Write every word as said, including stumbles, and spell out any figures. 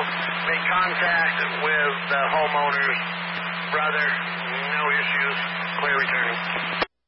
made contact with the homeowner's brother. No issues. Clear returning.